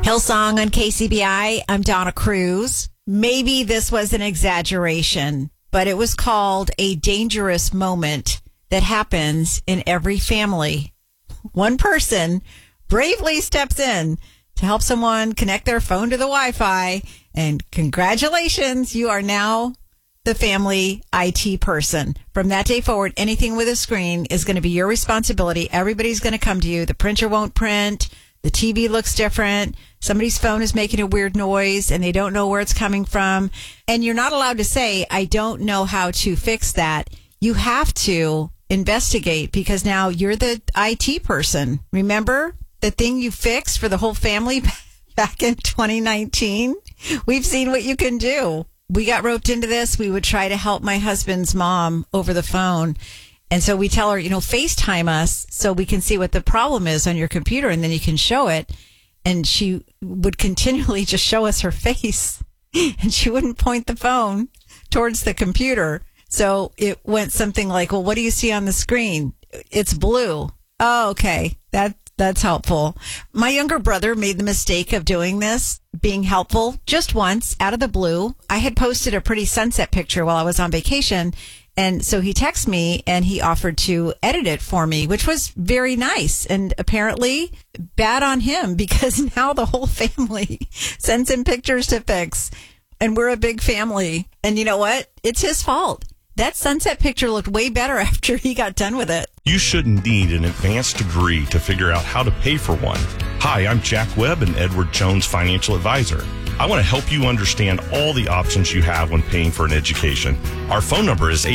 Hillsong on KCBI. I'm Donna Cruz. Maybe this was an exaggeration, but it was called a dangerous moment that happens in every family. One person bravely steps in to help someone connect their phone to the Wi-Fi, and congratulations, you are now the family IT person. From that day forward, anything with a screen is going to be your responsibility. Everybody's going to come to you. The printer won't print. The TV looks different. Somebody's phone is making a weird noise and they don't know where it's coming from. And you're not allowed to say, I don't know how to fix that. You have to investigate because now you're the IT person. Remember the thing you fixed for the whole family back in 2019? We've seen what you can do. We got roped into this. We would try to help my husband's mom over the phone. And so we tell her, FaceTime us so we can see what the problem is on your computer and then you can show it. And she would continually just show us her face and she wouldn't point the phone towards the computer. So it went something like, well, what do you see on the screen? It's blue. Oh, okay. That's helpful. My younger brother made the mistake of doing this, being helpful just once out of the blue. I had posted a pretty sunset picture while I was on vacation. And so he texted me and he offered to edit it for me, which was very nice. And apparently bad on him because now the whole family sends him pictures to fix. And we're a big family. And you know what? It's his fault. That sunset picture looked way better after he got done with it. You shouldn't need an advanced degree to figure out how to pay for one. Hi, I'm Jack Webb, an Edward Jones financial advisor. I want to help you understand all the options you have when paying for an education. Our phone number is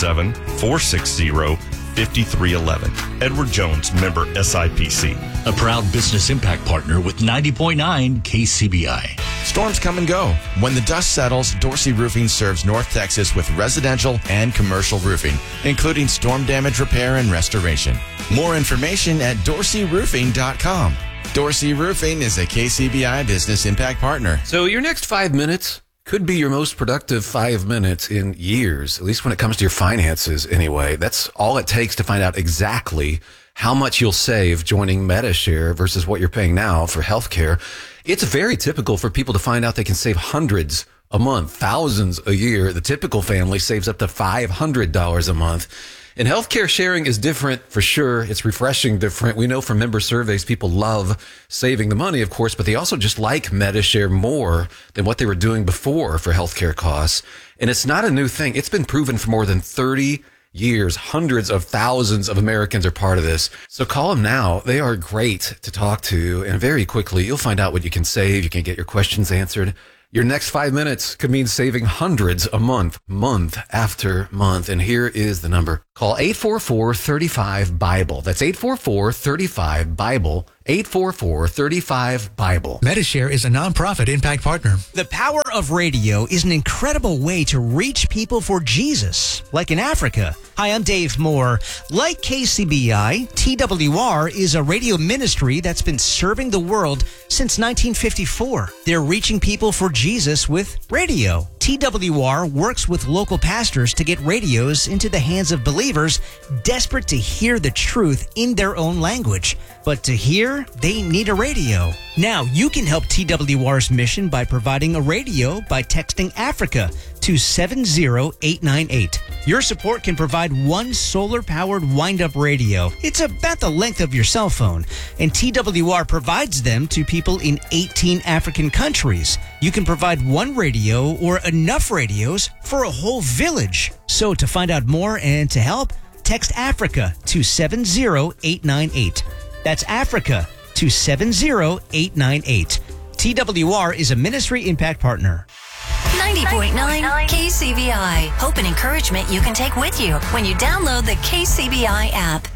817-460-5311. Edward Jones, member SIPC. A proud business impact partner with 90.9 KCBI. Storms come and go. When the dust settles, Dorsey Roofing serves North Texas with residential and commercial roofing, including storm damage repair and restoration. More information at dorseyroofing.com. Dorsey Roofing is a KCBI business impact partner. So your next 5 minutes could be your most productive 5 minutes in years, at least when it comes to your finances anyway. That's all it takes to find out exactly how much you'll save joining MediShare versus what you're paying now for healthcare. It's very typical for people to find out they can save hundreds a month, thousands a year. The typical family saves up to $500 a month. And healthcare sharing is different for sure. It's refreshing different. We know from member surveys, people love saving the money, of course, but they also just like MediShare more than what they were doing before for healthcare costs. And it's not a new thing. It's been proven for more than 30 years. Hundreds of thousands of Americans are part of this. So call them now. They are great to talk to. And very quickly, you'll find out what you can save. You can get your questions answered. Your next 5 minutes could mean saving hundreds a month, month after month. And here is the number. Call 844-35-BIBLE. That's 844-35-BIBLE. 844-35-BIBLE. MediShare is a nonprofit impact partner. The power of radio is an incredible way to reach people for Jesus, like in Africa. Hi, I'm Dave Moore. Like KCBI, TWR is a radio ministry that's been serving the world since 1954. They're reaching people for Jesus with radio. TWR works with local pastors to get radios into the hands of believers desperate to hear the truth in their own language. But to hear, they need a radio. Now, you can help TWR's mission by providing a radio by texting Africa to 70898. Your support can provide one solar-powered wind-up radio. It's about the length of your cell phone, and TWR provides them to people in 18 African countries. You can provide one radio or enough radios for a whole village. So to find out more and to help, text Africa to 70898. That's Africa to 70898. TWR is a ministry impact partner. 90.9 KCBI. Hope and encouragement you can take with you when you download the KCBI app.